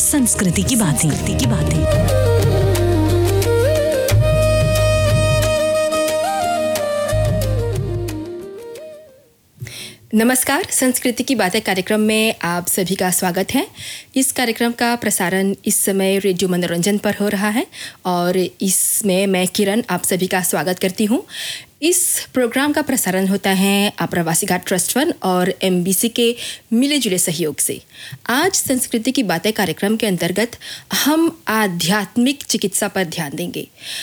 संस्कृति की बातें। नमस्कार, संस्कृति की बातें कार्यक्रम में आप सभी का स्वागत है। इस कार्यक्रम का प्रसारण इस समय रेडियो मनोरंजन पर हो रहा है और इसमें मैं किरण आप सभी का स्वागत करती हूँ। इस प्रोग्राम का प्रसारण होता है आप्रवासी घाट ट्रस्ट फंड और MBC के मिले जुले सहयोग से। आज संस्कृति की बातें कार्यक्रम के अंतर्गत हम आध्यात्मिक चिकित्सा पर ध्यान देंगे।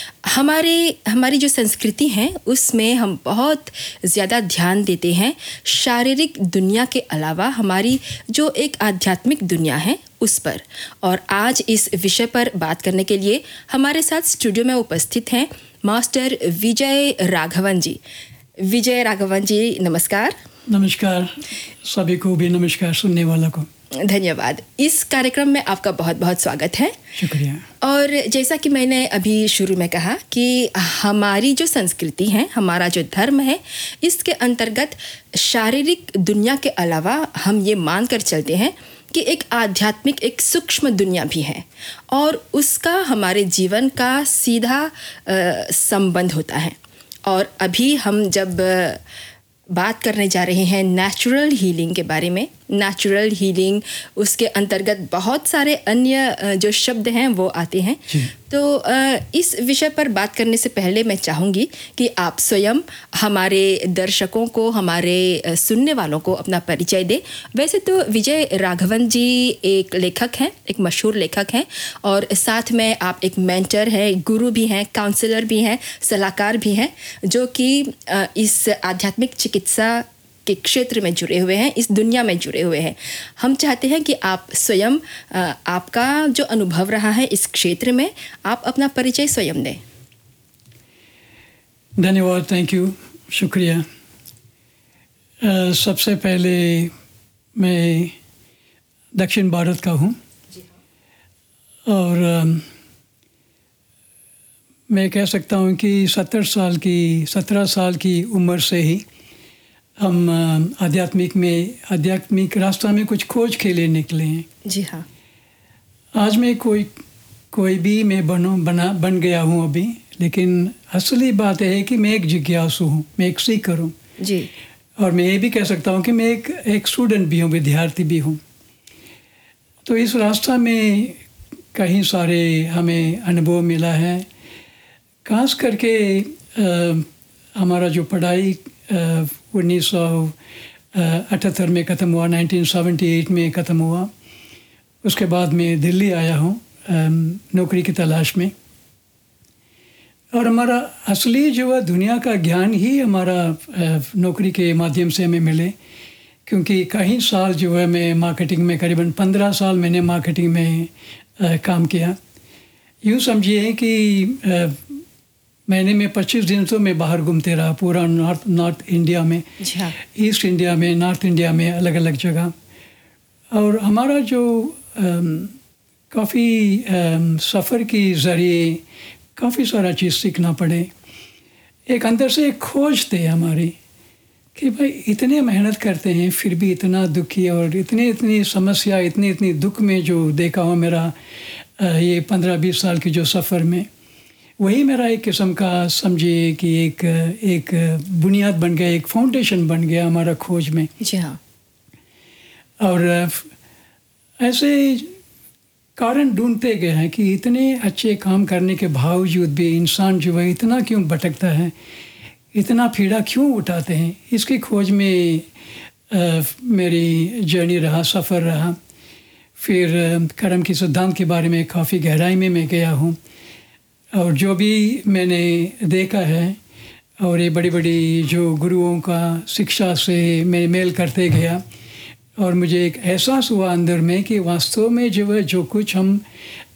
हमारी जो संस्कृति है उसमें हम बहुत ज़्यादा ध्यान देते हैं शारीरिक दुनिया के अलावा हमारी जो एक आध्यात्मिक दुनिया है उस पर। और आज इस विषय पर बात करने के लिए हमारे साथ स्टूडियो में उपस्थित हैं मास्टर विजय राघवन जी। विजय राघवन जी नमस्कार। नमस्कार, सभी को भी नमस्कार, सुनने वाला को धन्यवाद। इस कार्यक्रम में आपका बहुत बहुत स्वागत है। शुक्रिया। और जैसा कि मैंने अभी शुरू में कहा कि हमारी जो संस्कृति है, हमारा जो धर्म है, इसके अंतर्गत शारीरिक दुनिया के अलावा हम ये मान कर चलते हैं कि एक आध्यात्मिक एक सूक्ष्म दुनिया भी है और उसका हमारे जीवन का सीधा संबंध होता है। और अभी हम जब बात करने जा रहे हैं नेचुरल हीलिंग के बारे में, नेचुरल हीलिंग उसके अंतर्गत बहुत सारे अन्य जो शब्द हैं वो आते हैं। तो इस विषय पर बात करने से पहले मैं चाहूँगी कि आप स्वयं हमारे दर्शकों को, हमारे सुनने वालों को अपना परिचय दें। वैसे तो विजय राघवन जी एक लेखक हैं, एक मशहूर लेखक हैं और साथ में आप एक मेंटर हैं, गुरु भी हैं, काउंसलर भी हैं, सलाहकार भी हैं, जो कि इस आध्यात्मिक चिकित्सा के क्षेत्र में जुड़े हुए हैं, इस दुनिया में जुड़े हुए हैं। हम चाहते हैं कि आप स्वयं आपका जो अनुभव रहा है इस क्षेत्र में, आप अपना परिचय स्वयं दें। धन्यवाद, थैंक यू, शुक्रिया। सबसे पहले मैं दक्षिण भारत का हूँ और मैं कह सकता हूँ कि 17 साल की उम्र से ही हम आध्यात्मिक रास्ता में कुछ खोज के लिए निकले हैं। जी हाँ। आज मैं कोई भी मैं बन गया हूँ अभी, लेकिन असली बात है कि मैं एक जिज्ञासु हूँ, मैं एक सीकर हूँ जी। और मैं ये भी कह सकता हूँ कि मैं एक स्टूडेंट भी हूँ, विद्यार्थी भी हूँ। तो इस रास्ता में कई सारे हमें अनुभव मिला है। खास करके हमारा जो पढ़ाई 1978 में ख़त्म हुआ, 1978 में ख़त्म हुआ। उसके बाद मैं दिल्ली आया हूँ नौकरी की तलाश में। और हमारा असली जो है दुनिया का ज्ञान ही हमारा नौकरी के माध्यम से हमें मिले, क्योंकि कई साल जो है मैं मार्केटिंग में, करीबन 15 साल मैंने मार्केटिंग में काम किया। यूँ समझिए कि महीने में 25 दिन तो मैं बाहर घूमते रहा, पूरा नॉर्थ इंडिया में, ईस्ट इंडिया में, नॉर्थ इंडिया में, अलग अलग जगह। और हमारा जो काफ़ी सफ़र के ज़रिए काफ़ी सारा चीज़ सीखना पड़े। एक अंदर से एक खोज थे हमारी कि भाई इतने मेहनत करते हैं फिर भी इतना दुखी और इतनी समस्या, इतनी दुख में जो देखा हो मेरा ये 15-20 साल की जो सफ़र में, वही मेरा एक किस्म का समझिए कि एक बुनियाद बन गया, एक फाउंडेशन बन गया हमारा खोज में। जी हाँ। और ऐसे कारण ढूंढते गए हैं कि इतने अच्छे काम करने के बावजूद भी इंसान जो है इतना क्यों भटकता है, इतना पीड़ा क्यों उठाते हैं। इसकी खोज में मेरी जर्नी रहा, सफ़र रहा। फिर कर्म के सिद्धांत के बारे में काफ़ी गहराई में मैं गया हूँ और जो भी मैंने देखा है और ये बड़ी जो गुरुओं का शिक्षा से मैं मेल करते गया और मुझे एक एहसास हुआ अंदर में कि वास्तव में जो है जो कुछ हम